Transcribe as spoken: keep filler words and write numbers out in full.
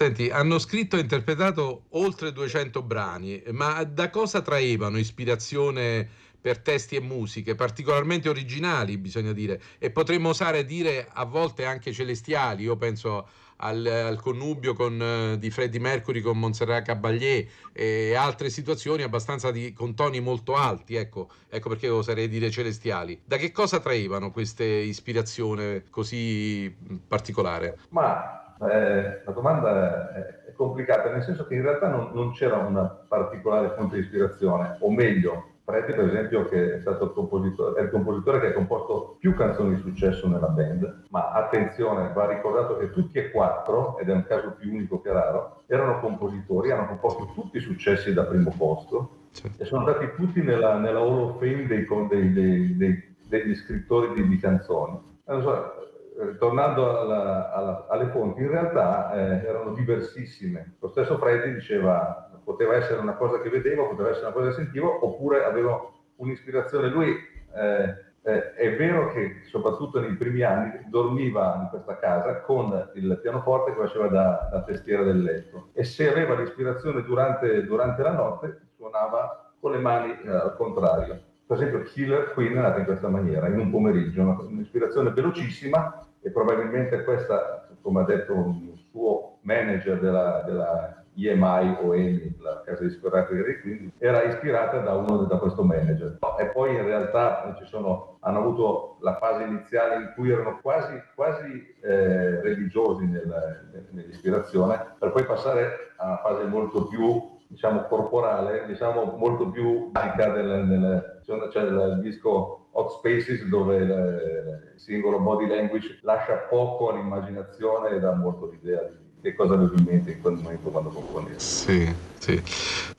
Senti, hanno scritto e interpretato oltre duecento brani, ma da cosa traevano ispirazione per testi e musiche, particolarmente originali, bisogna dire, e potremmo osare dire a volte anche celestiali? Io penso al, al connubio con, eh, di Freddie Mercury con Montserrat Caballé e altre situazioni abbastanza di, con toni molto alti, ecco, ecco perché oserei dire celestiali. Da che cosa traevano queste ispirazioni così mh, particolare? Ma eh, la domanda è, è complicata, nel senso che in realtà non, non c'era una particolare fonte di ispirazione, o meglio, Preti per esempio che è stato il compositore, è il compositore che ha composto più canzoni di successo nella band, ma attenzione, va ricordato che tutti e quattro, ed è un caso più unico che raro, erano compositori, hanno composto tutti i successi da primo posto Cioè, e sono andati tutti nella, nella Hall of Fame dei, dei, dei, dei, degli scrittori di, di canzoni. Allora, tornando alla, alla, alle fonti, in realtà eh, erano diversissime. Lo stesso Freddy diceva poteva essere una cosa che vedevo, poteva essere una cosa che sentivo, oppure avevo un'ispirazione. Lui eh, eh, è vero che soprattutto nei primi anni dormiva in questa casa con il pianoforte che faceva da, da testiera del letto e se aveva l'ispirazione durante, durante la notte suonava con le mani eh, al contrario. Per esempio Killer Queen è nata in questa maniera, in un pomeriggio, una, un'ispirazione velocissima e probabilmente questa, come ha detto un suo manager della, della E M I o EMI, la casa discografica di Queen, era ispirata da uno da questo manager. E poi in realtà ci sono, hanno avuto la fase iniziale in cui erano quasi, quasi eh, religiosi nel, nell'ispirazione, per poi passare a una fase molto più diciamo corporale, diciamo molto più basica del, del, c'è il disco Hot Spaces dove il, il singolo body language lascia poco all'immaginazione e dà molto l'idea di che cosa avevo in mente in quel momento quando componevo. sì, sì.